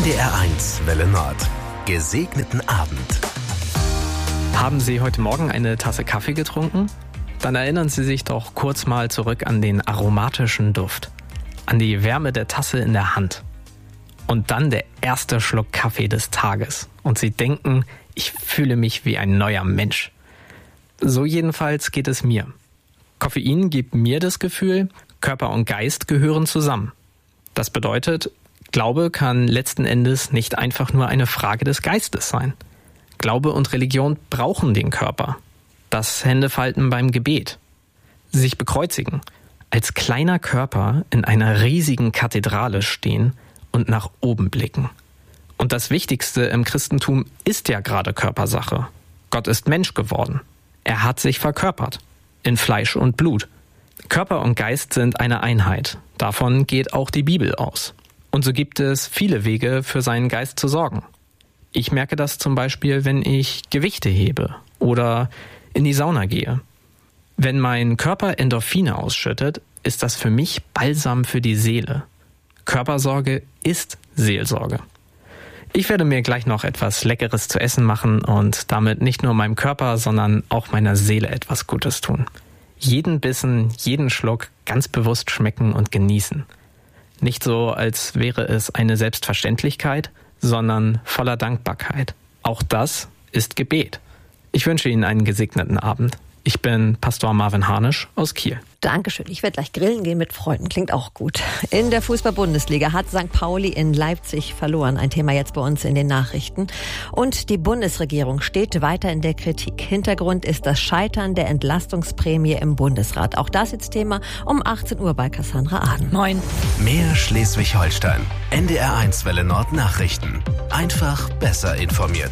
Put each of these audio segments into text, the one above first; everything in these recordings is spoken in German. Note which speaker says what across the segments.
Speaker 1: NDR1 Welle Nord. Gesegneten Abend.
Speaker 2: Haben Sie heute Morgen eine Tasse Kaffee getrunken? Dann erinnern Sie sich doch kurz mal zurück an den aromatischen Duft, an die Wärme der Tasse in der Hand. Und dann der erste Schluck Kaffee des Tages. Und Sie denken, ich fühle mich wie ein neuer Mensch. So jedenfalls geht es mir. Koffein gibt mir das Gefühl, Körper und Geist gehören zusammen. Das bedeutet, Glaube kann letzten Endes nicht einfach nur eine Frage des Geistes sein. Glaube und Religion brauchen den Körper. Das Händefalten beim Gebet. Sich bekreuzigen. Als kleiner Körper in einer riesigen Kathedrale stehen und nach oben blicken. Und das Wichtigste im Christentum ist ja gerade Körpersache. Gott ist Mensch geworden. Er hat sich verkörpert. In Fleisch und Blut. Körper und Geist sind eine Einheit. Davon geht auch die Bibel aus. Und so gibt es viele Wege, für seinen Geist zu sorgen. Ich merke das zum Beispiel, wenn ich Gewichte hebe oder in die Sauna gehe. Wenn mein Körper Endorphine ausschüttet, ist das für mich Balsam für die Seele. Körpersorge ist Seelsorge. Ich werde mir gleich noch etwas Leckeres zu essen machen und damit nicht nur meinem Körper, sondern auch meiner Seele etwas Gutes tun. Jeden Bissen, jeden Schluck ganz bewusst schmecken und genießen. Nicht so, als wäre es eine Selbstverständlichkeit, sondern voller Dankbarkeit. Auch das ist Gebet. Ich wünsche Ihnen einen gesegneten Abend. Ich bin Pastor Marvin Harnisch aus Kiel.
Speaker 3: Dankeschön. Ich werde gleich grillen gehen mit Freunden. Klingt auch gut. In der Fußball-Bundesliga hat St. Pauli in Leipzig verloren. Ein Thema jetzt bei uns in den Nachrichten. Und die Bundesregierung steht weiter in der Kritik. Hintergrund ist das Scheitern der Entlastungsprämie im Bundesrat. Auch das jetzt Thema um 18 Uhr bei Cassandra Aden. 9.
Speaker 1: Mehr Schleswig-Holstein. NDR1 Welle Nord Nachrichten. Einfach besser informiert.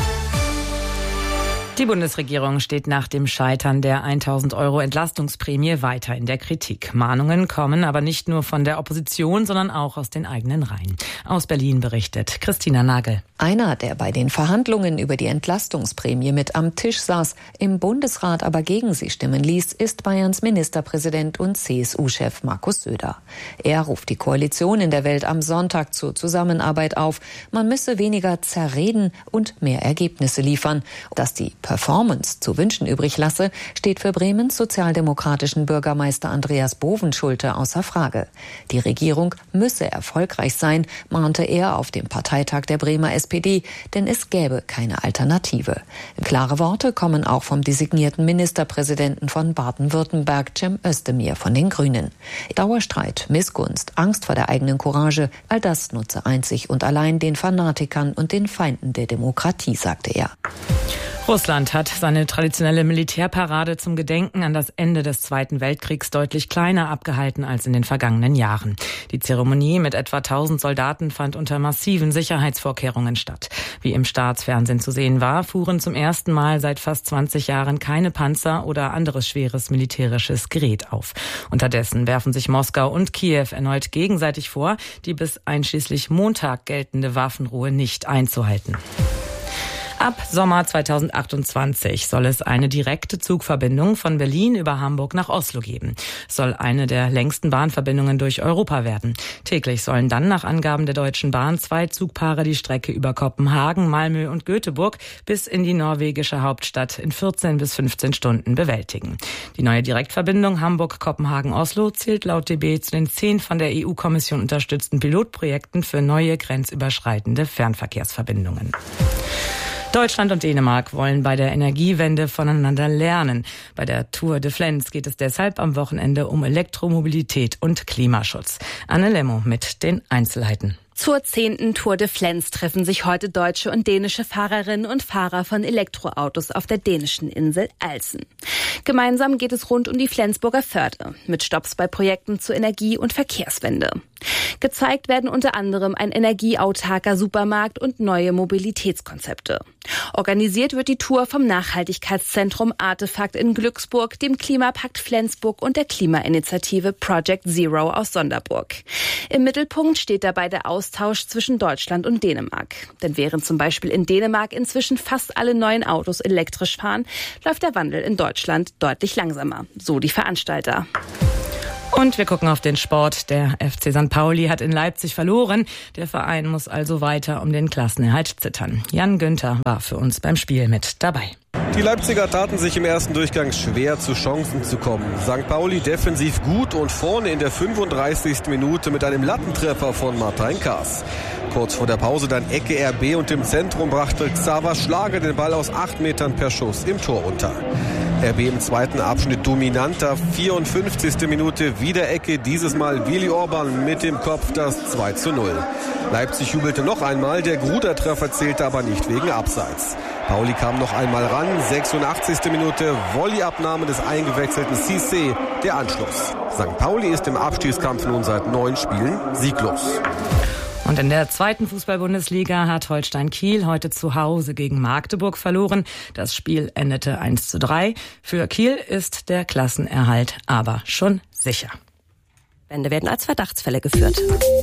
Speaker 4: Die Bundesregierung steht nach dem Scheitern der 1.000 € Entlastungsprämie weiter in der Kritik. Mahnungen kommen aber nicht nur von der Opposition, sondern auch aus den eigenen Reihen. Aus Berlin berichtet Christina Nagel.
Speaker 5: Einer, der bei den Verhandlungen über die Entlastungsprämie mit am Tisch saß, im Bundesrat aber gegen sie stimmen ließ, ist Bayerns Ministerpräsident und CSU-Chef Markus Söder. Er ruft die Koalition in der Welt am Sonntag zur Zusammenarbeit auf. Man müsse weniger zerreden und mehr Ergebnisse liefern. Dass die Performance zu wünschen übrig lasse, steht für Bremens sozialdemokratischen Bürgermeister Andreas Bovenschulte außer Frage. Die Regierung müsse erfolgreich sein, mahnte er auf dem Parteitag der Bremer SPD, denn es gäbe keine Alternative. Klare Worte kommen auch vom designierten Ministerpräsidenten von Baden-Württemberg, Cem Özdemir von den Grünen. Dauerstreit, Missgunst, Angst vor der eigenen Courage, all das nutze einzig und allein den Fanatikern und den Feinden der Demokratie, sagte er.
Speaker 4: Russland hat seine traditionelle Militärparade zum Gedenken an das Ende des Zweiten Weltkriegs deutlich kleiner abgehalten als in den vergangenen Jahren. Die Zeremonie mit etwa 1.000 Soldaten fand unter massiven Sicherheitsvorkehrungen statt. Wie im Staatsfernsehen zu sehen war, fuhren zum ersten Mal seit fast 20 Jahren keine Panzer oder anderes schweres militärisches Gerät auf. Unterdessen werfen sich Moskau und Kiew erneut gegenseitig vor, die bis einschließlich Montag geltende Waffenruhe nicht einzuhalten. Ab Sommer 2028 soll es eine direkte Zugverbindung von Berlin über Hamburg nach Oslo geben. Es soll eine der längsten Bahnverbindungen durch Europa werden. Täglich sollen dann nach Angaben der Deutschen Bahn 2 Zugpaare die Strecke über Kopenhagen, Malmö und Göteborg bis in die norwegische Hauptstadt in 14 bis 15 Stunden bewältigen. Die neue Direktverbindung Hamburg-Kopenhagen-Oslo zählt laut DB zu den 10 von der EU-Kommission unterstützten Pilotprojekten für neue grenzüberschreitende Fernverkehrsverbindungen. Deutschland und Dänemark wollen bei der Energiewende voneinander lernen. Bei der Tour de Flens geht es deshalb am Wochenende um Elektromobilität und Klimaschutz. Anne Lemmo mit den Einzelheiten.
Speaker 6: Zur 10. Tour de Flens treffen sich heute deutsche und dänische Fahrerinnen und Fahrer von Elektroautos auf der dänischen Insel Alsen. Gemeinsam geht es rund um die Flensburger Förde mit Stopps bei Projekten zur Energie- und Verkehrswende. Gezeigt werden unter anderem ein energieautarker Supermarkt und neue Mobilitätskonzepte. Organisiert wird die Tour vom Nachhaltigkeitszentrum Artefakt in Glücksburg, dem Klimapakt Flensburg und der Klimainitiative Project Zero aus Sonderburg. Im Mittelpunkt steht dabei der Austausch zwischen Deutschland und Dänemark. Denn während zum Beispiel in Dänemark inzwischen fast alle neuen Autos elektrisch fahren, läuft der Wandel in Deutschland deutlich langsamer, so die Veranstalter.
Speaker 4: Und wir gucken auf den Sport. Der FC St. Pauli hat in Leipzig verloren. Der Verein muss also weiter um den Klassenerhalt zittern. Jan Günther war für uns beim Spiel mit dabei.
Speaker 7: Die Leipziger taten sich im ersten Durchgang schwer, zu Chancen zu kommen. St. Pauli defensiv gut und vorne in der 35. Minute mit einem Lattentreffer von Martin Kaas. Kurz vor der Pause dann Ecke RB und im Zentrum brachte Xaver Schlager den Ball aus 8 Metern per Schuss im Tor unter. RB im zweiten Abschnitt dominanter, 54. Minute wieder Ecke, dieses Mal Willi Orban mit dem Kopf das 2:0. Leipzig jubelte noch einmal, der Gruder-Treffer zählte aber nicht wegen Abseits. Pauli kam noch einmal ran, 86. Minute, Volleyabnahme des eingewechselten Cissé, der Anschluss. St. Pauli ist im Abstiegskampf nun seit 9 Spielen sieglos.
Speaker 4: Und in der zweiten Fußball-Bundesliga hat Holstein Kiel heute zu Hause gegen Magdeburg verloren. Das Spiel endete 1:3. Für Kiel ist der Klassenerhalt aber schon sicher.
Speaker 3: Wände werden als Verdachtsfälle geführt.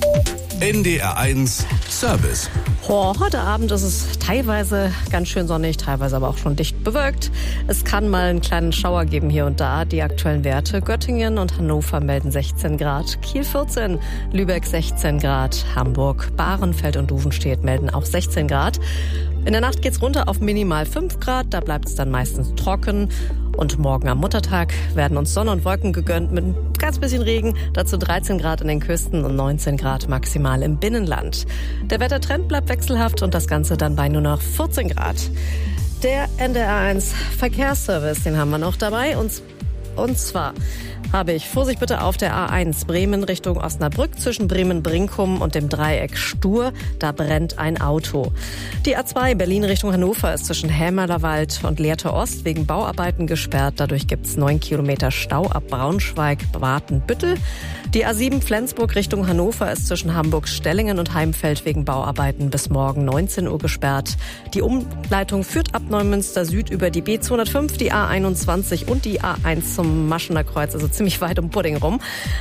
Speaker 1: NDR1 Service.
Speaker 8: Heute Abend ist es teilweise ganz schön sonnig, teilweise aber auch schon dicht bewölkt. Es kann mal einen kleinen Schauer geben hier und da. Die aktuellen Werte: Göttingen und Hannover melden 16 Grad, Kiel 14, Lübeck 16 Grad, Hamburg, Bahrenfeld und Duvenstedt melden auch 16 Grad. In der Nacht geht's runter auf minimal 5 Grad, da bleibt es dann meistens trocken. Und morgen am Muttertag werden uns Sonne und Wolken gegönnt mit ein ganz bisschen Regen. Dazu 13 Grad in den Küsten und 19 Grad maximal im Binnenland. Der Wettertrend bleibt wechselhaft und das Ganze dann bei nur noch 14 Grad. Der NDR1 Verkehrsservice, den haben wir noch dabei. Und zwar habe ich Vorsicht bitte auf der A1 Bremen Richtung Osnabrück zwischen Bremen-Brinkum und dem Dreieck Stur. Da brennt ein Auto. Die A2 Berlin Richtung Hannover ist zwischen Hämerlerwald und Lehrte Ost wegen Bauarbeiten gesperrt. Dadurch gibt es 9 Kilometer Stau ab Braunschweig-Watenbüttel. Die A7 Flensburg Richtung Hannover ist zwischen Hamburg-Stellingen und Heimfeld wegen Bauarbeiten bis morgen 19 Uhr gesperrt. Die Umleitung führt ab Neumünster Süd über die B205, die A21 und die A1 zum Maschener Kreuz, also ziemlich weit um Pudding rum.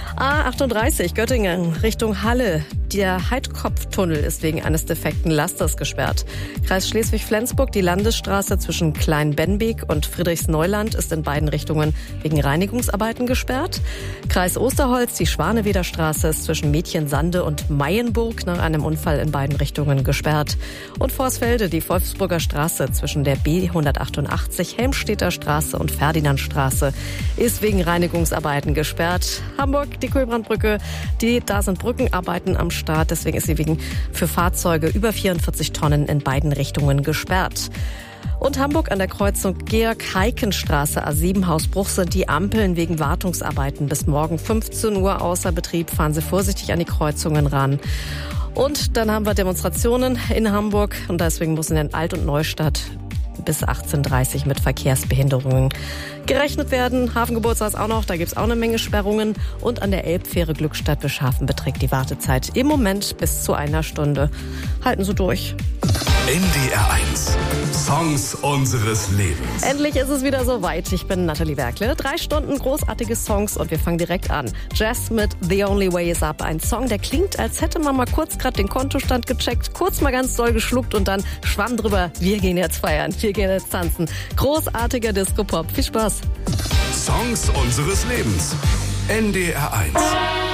Speaker 8: A38 Göttingen Richtung Halle. Der Heidkopftunnel ist wegen eines defekten Lasters gesperrt. Kreis Schleswig-Flensburg, die Landesstraße zwischen Kleinbenbeek und Friedrichsneuland ist in beiden Richtungen wegen Reinigungsarbeiten gesperrt. Kreis Osterholz, die Schwaneweder Straße ist zwischen Mädchensande und Mayenburg nach einem Unfall in beiden Richtungen gesperrt. Und Vorsfelde, die Wolfsburger Straße zwischen der B188 Helmstedter Straße und Ferdinandstraße ist wegen Reinigungsarbeiten gesperrt. Hamburg, die Kühlbrandbrücke, da sind Brückenarbeiten am Start, deswegen ist sie für Fahrzeuge über 44 Tonnen in beiden Richtungen gesperrt. Und Hamburg an der Kreuzung Georg-Heiken-Straße A7 Hausbruch sind die Ampeln wegen Wartungsarbeiten bis morgen 15 Uhr außer Betrieb. Fahren Sie vorsichtig an die Kreuzungen ran. Und dann haben wir Demonstrationen in Hamburg und deswegen muss in Alt- und Neustadt bis 18:30 Uhr mit Verkehrsbehinderungen gerechnet werden. Hafengeburtstag ist auch noch, da gibt's auch eine Menge Sperrungen. Und an der Elbfähre Glückstadt-Bischhafen beträgt die Wartezeit im Moment bis zu 1 Stunde. Halten Sie durch.
Speaker 1: NDR1 Songs unseres Lebens.
Speaker 8: Endlich ist es wieder soweit. Ich bin Nathalie Werkle. 3 Stunden großartige Songs und wir fangen direkt an. Jazz mit The Only Way Is Up. Ein Song, der klingt, als hätte man mal kurz gerade den Kontostand gecheckt, kurz mal ganz doll geschluckt und dann schwamm drüber. Wir gehen jetzt feiern, wir gehen jetzt tanzen. Großartiger Disco-Pop. Viel Spaß.
Speaker 1: Songs unseres Lebens. NDR1.